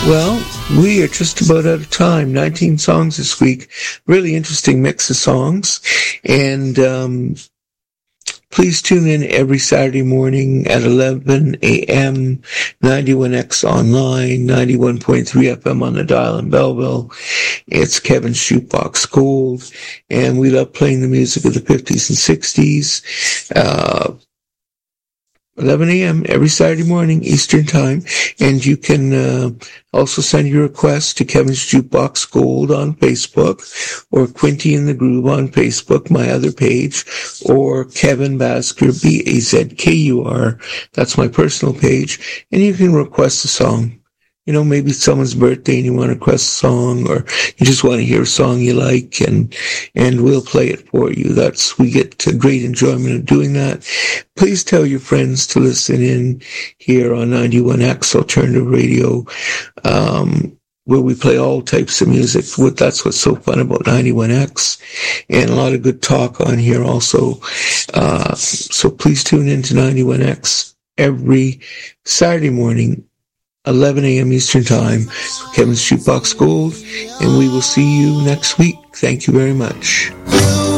Well, we are just about out of time. 19 songs this week. Really interesting mix of songs. And please tune in every Saturday morning at 11 a.m., 91X online, 91.3 FM on the dial in Belleville. It's Kevin's Jukebox Gold. And we love playing the music of the 50s and 60s. 11 a.m. every Saturday morning, Eastern Time. And you can also send your requests to Kevin's Jukebox Gold on Facebook, or Quinty in the Groove on Facebook, my other page, or Kevin Bazkur, Bazkur. That's my personal page. And you can request a song. You know, maybe it's someone's birthday and you want to request a song, or you just want to hear a song you like, and we'll play it for you. We get great enjoyment of doing that. Please tell your friends to listen in here on 91X Alternative Radio, where we play all types of music. That's what's so fun about 91X, and a lot of good talk on here also. So please tune in to 91X every Saturday morning, 11 a.m. Eastern Time, for Kevin's Jukebox Gold, and we will see you next week. Thank you very much.